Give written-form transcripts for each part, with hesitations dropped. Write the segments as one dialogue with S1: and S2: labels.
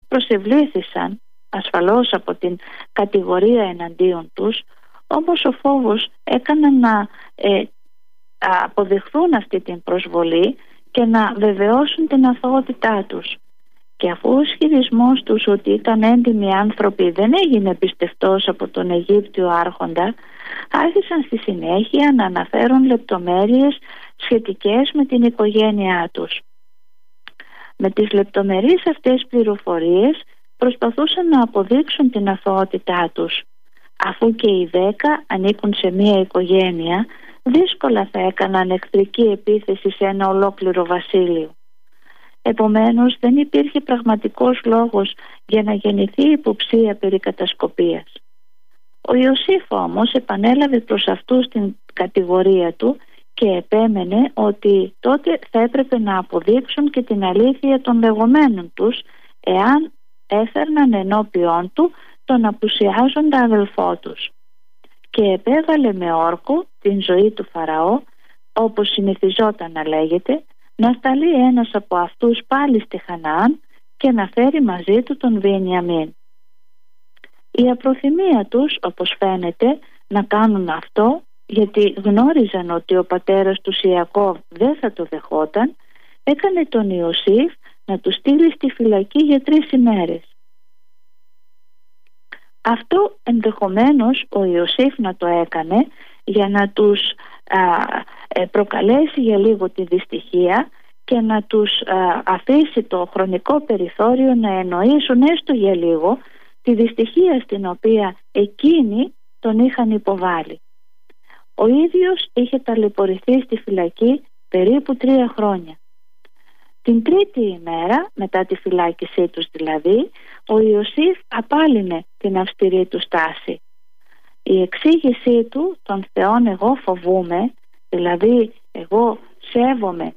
S1: προσευλήθησαν ασφαλώς από την κατηγορία εναντίον τους, όμως ο φόβος έκανε να αποδεχθούν αυτή την προσβολή και να βεβαιώσουν την αθωότητά τους. Και αφού ο ισχυρισμός τους ότι ήταν έντιμοι άνθρωποι δεν έγινε πιστευτός από τον Αιγύπτιο άρχοντα, άρχισαν στη συνέχεια να αναφέρουν λεπτομέρειες σχετικές με την οικογένειά τους. Με τις λεπτομερείς αυτές πληροφορίες προσπαθούσαν να αποδείξουν την αθωότητά τους. Αφού και οι 10 ανήκουν σε μία οικογένεια, δύσκολα θα έκαναν εχθρική επίθεση σε ένα ολόκληρο βασίλειο. Επομένως δεν υπήρχε πραγματικός λόγος για να γεννηθεί υποψία περί κατασκοπίας. Ο Ιωσήφ όμως επανέλαβε προς αυτούς την κατηγορία του και επέμενε ότι τότε θα έπρεπε να αποδείξουν και την αλήθεια των λεγόμενων τους, εάν έφερναν ενώπιον του τον απουσιάζοντα αδελφό τους. Και επέβαλε με όρκο την ζωή του Φαραώ, όπως συνηθιζόταν να λέγεται, να σταλεί ένας από αυτούς πάλι στη Χαναάν και να φέρει μαζί του τον Βενιαμίν. Η απροθυμία τους, όπως φαίνεται, να κάνουν αυτό, γιατί γνώριζαν ότι ο πατέρας του Ιακώβ δεν θα το δεχόταν, έκανε τον Ιωσήφ να του στείλει στη φυλακή για 3 ημέρες. Αυτό ενδεχομένως ο Ιωσήφ να το έκανε για να τους προκαλέσει για λίγο τη δυστυχία και να τους αφήσει το χρονικό περιθώριο να εννοήσουν έστω για λίγο τη δυστυχία στην οποία εκείνοι τον είχαν υποβάλει. Ο ίδιος είχε ταλαιπωρηθεί στη φυλακή περίπου 3 χρόνια. Την 3η ημέρα, μετά τη φυλάκισή τους δηλαδή, ο Ιωσήφ απάλυνε την αυστηρή του στάση. Η εξήγησή του, τον Θεόν εγώ φοβούμαι, δηλαδή εγώ σέβομαι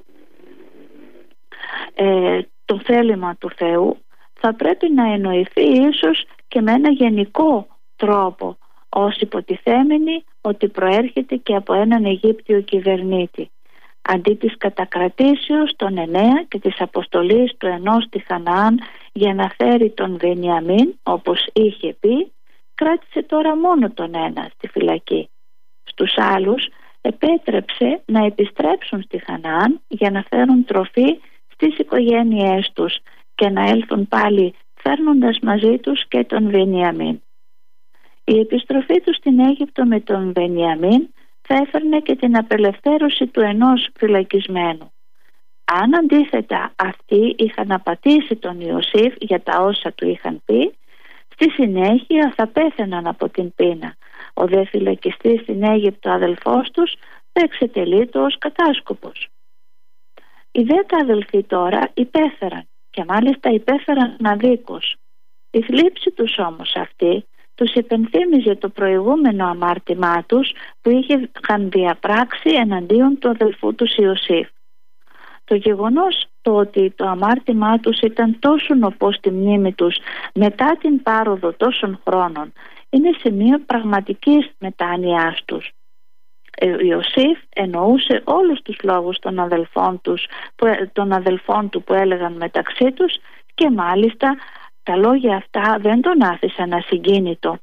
S1: το θέλημα του Θεού, θα πρέπει να εννοηθεί ίσως και με ένα γενικό τρόπο, ως υποτιθέμενη ότι προέρχεται και από έναν Αιγύπτιο κυβερνήτη, αντί της κατακρατήσεως των 9 και της αποστολής του ενός στη Χαναάν για να φέρει τον Βενιαμίν όπως είχε πει, κράτησε τώρα μόνο τον ένα στη φυλακή. Στους άλλους επέτρεψε να επιστρέψουν στη Χαναάν για να φέρουν τροφή στις οικογένειές τους και να έλθουν πάλι φέρνοντας μαζί τους και τον Βενιαμίν. Η επιστροφή τους στην Αίγυπτο με τον Βενιαμίν θα έφερνε και την απελευθέρωση του ενός φυλακισμένου. Αν αντίθετα αυτοί είχαν απατήσει τον Ιωσήφ για τα όσα του είχαν πει, στη συνέχεια θα πέθαιναν από την πείνα. Ο δε φυλακιστής στην Αίγυπτο αδελφός τους θα εξετελείτο ως κατάσκοπος. Οι 10 αδελφοί τώρα υπέφεραν και μάλιστα υπέφεραν αδίκως. Η θλίψη τους όμως αυτή τους υπενθύμιζε το προηγούμενο αμάρτημά τους που είχαν διαπράξει εναντίον του αδελφού τους Ιωσήφ. Το γεγονός το ότι το αμάρτημά τους ήταν τόσο νοπό στη μνήμη τους μετά την πάροδο τόσων χρόνων είναι σημείο πραγματικής μετάνοιάς τους. Ο Ιωσήφ εννοούσε όλους τους λόγους των αδελφών του που έλεγαν μεταξύ τους και μάλιστα τα λόγια αυτά δεν τον άφησαν ασυγκίνητο.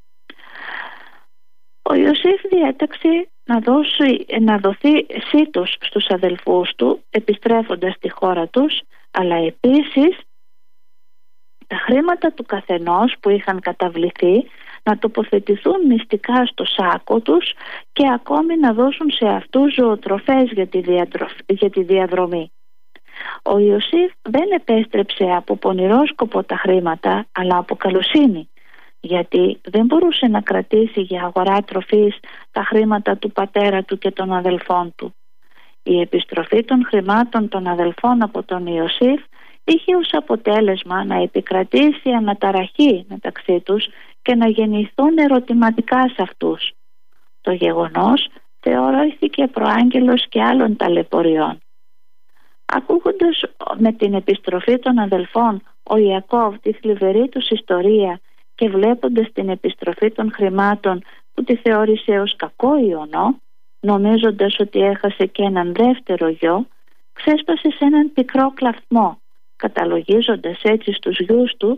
S1: Ο Ιωσήφ διέταξε να δοθεί σύτος στους αδελφούς του επιστρέφοντας στη χώρα τους, αλλά επίσης τα χρήματα του καθενός που είχαν καταβληθεί να τοποθετηθούν μυστικά στο σάκο τους και ακόμη να δώσουν σε αυτούς ζωοτροφές για τη διαδρομή. Ο Ιωσήφ δεν επέστρεψε από πονηρό σκοπό τα χρήματα, αλλά από καλοσύνη, γιατί δεν μπορούσε να κρατήσει για αγορά τροφής τα χρήματα του πατέρα του και των αδελφών του. Η επιστροφή των χρημάτων των αδελφών από τον Ιωσήφ είχε ως αποτέλεσμα να επικρατήσει αναταραχή μεταξύ τους και να γεννηθούν ερωτηματικά σε αυτούς. Το γεγονός θεωρήθηκε προάγγελος και άλλων ταλαιπωριών. Ακούγοντας με την επιστροφή των αδελφών ο Ιακώβ τη θλιβερή τους ιστορία και βλέποντας την επιστροφή των χρημάτων που τη θεώρησε ως κακό ιονό, νομίζοντας ότι έχασε και έναν δεύτερο γιο, ξέσπασε σε έναν πικρό κλαθμό, καταλογίζοντας έτσι στους γιους του